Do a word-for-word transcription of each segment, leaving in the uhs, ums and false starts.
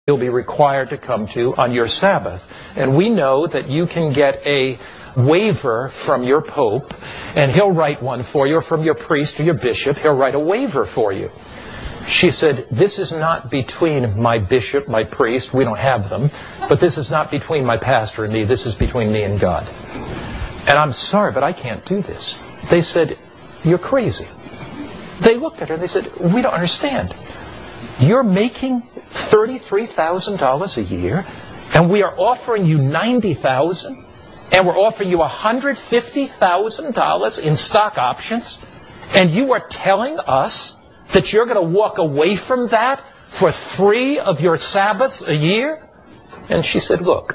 you'll be required to come to on your Sabbath. And we know that you can get a waiver from your pope, and he'll write one for you, or from your priest or your bishop, he'll write a waiver for you. She said, this is not between my bishop, my priest, we don't have them, but this is not between my pastor and me, this is between me and God. And I'm sorry, but I can't do this. They said, you're crazy. They looked at her and they said, we don't understand. You're making thirty-three thousand dollars a year, and we are offering you ninety thousand dollars, and we're offering you one hundred fifty thousand dollars in stock options, and you are telling us that you're going to walk away from that for three of your Sabbaths a year? And she said, look,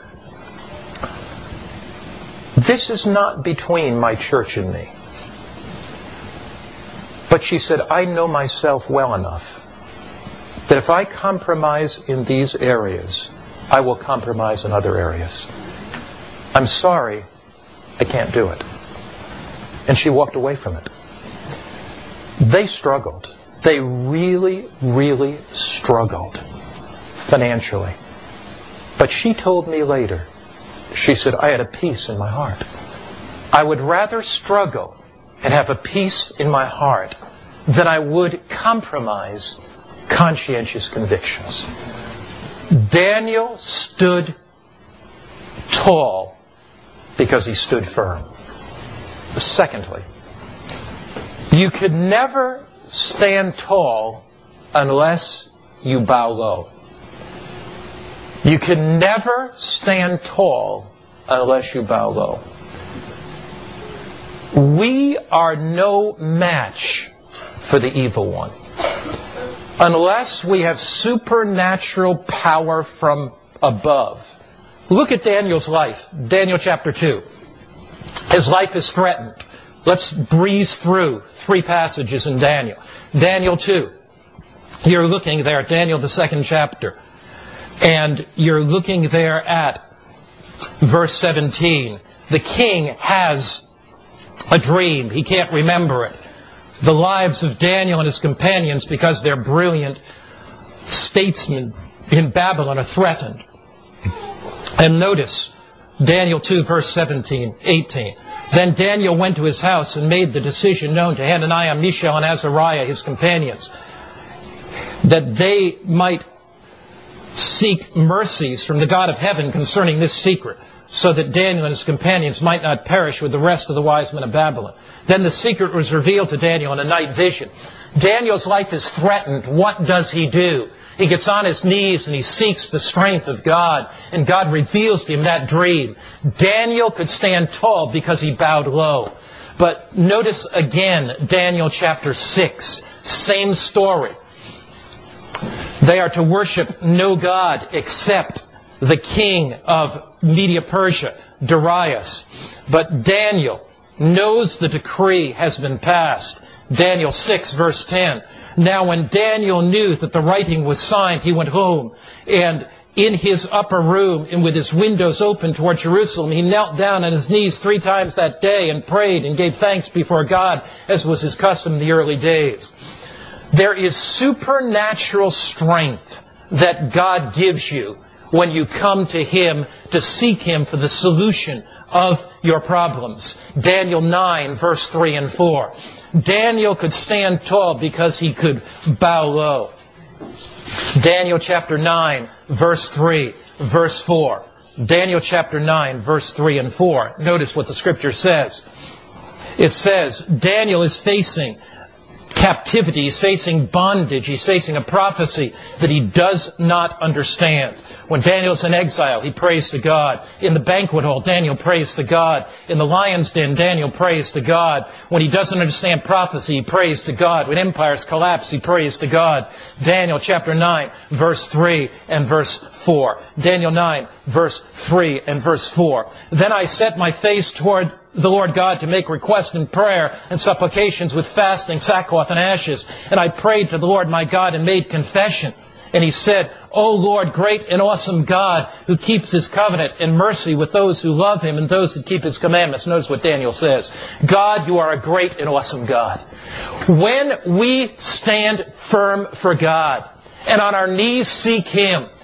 this is not between my church and me. But she said, I know myself well enough that if I compromise in these areas, I will compromise in other areas. I'm sorry, I can't do it. And she walked away from it. They struggled. They really, really struggled financially. But she told me later, she said, I had a peace in my heart. I would rather struggle and have a peace in my heart than I would compromise conscientious convictions. Daniel stood tall because he stood firm. Secondly, you could never stand tall unless you bow low. You can never stand tall unless you bow low. We are no match for the evil one unless we have supernatural power from above. Look at Daniel's life. Daniel chapter two. His life is threatened. Let's breeze through three passages in Daniel. Daniel two. You're looking there at Daniel, the second chapter. And you're looking there at verse seventeen. The king has a dream. He can't remember it. The lives of Daniel and his companions, because they're brilliant statesmen in Babylon, are threatened. And notice Daniel two, verse seventeen, eighteen. Then Daniel went to his house and made the decision known to Hananiah, Mishael, and Azariah, his companions, that they might seek mercies from the God of heaven concerning this secret, so that Daniel and his companions might not perish with the rest of the wise men of Babylon. Then the secret was revealed to Daniel in a night vision. Daniel's life is threatened. What does he do? He gets on his knees and he seeks the strength of God, and God reveals to him that dream. Daniel could stand tall because he bowed low. But notice again, Daniel chapter six, same story. They are to worship no God except the king of Media-Persia, Darius. But Daniel knows the decree has been passed. Daniel six, verse ten. Now when Daniel knew that the writing was signed, he went home, and in his upper room, and with his windows open toward Jerusalem, he knelt down on his knees three times that day and prayed and gave thanks before God, as was his custom in the early days. There is supernatural strength that God gives you when you come to Him to seek Him for the solution of your problems. Daniel nine, verse three and four. Daniel could stand tall because he could bow low. Daniel chapter nine, verse three, verse four. Daniel chapter nine, verse three and four. Notice what the Scripture says. It says, Daniel is facing captivity, he's facing bondage, he's facing a prophecy that he does not understand. When Daniel's in exile, he prays to God. In the banquet hall, Daniel prays to God. In the lion's den, Daniel prays to God. When he doesn't understand prophecy, he prays to God. When empires collapse, he prays to God. Daniel chapter nine, verse three and verse four. Daniel nine, verse three and verse four. Then I set my face toward the Lord God to make request in prayer and supplications with fasting, sackcloth, and ashes. And I prayed to the Lord my God and made confession. And he said, O Lord, great and awesome God, who keeps His covenant and mercy with those who love Him and those who keep His commandments. Notice what Daniel says. God, you are a great and awesome God. When we stand firm for God and on our knees seek Him,